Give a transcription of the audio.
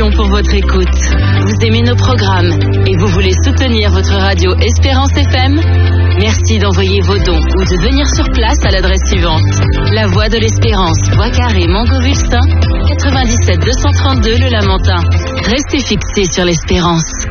Félicitations pour votre écoute. Vous aimez nos programmes et vous voulez soutenir votre radio Espérance FM? Merci d'envoyer vos dons ou de venir sur place à l'adresse suivante. La Voie de l'Espérance, Bois Carré, Mangovulsin, 97 232 Le Lamentin. Restez fixés sur l'Espérance.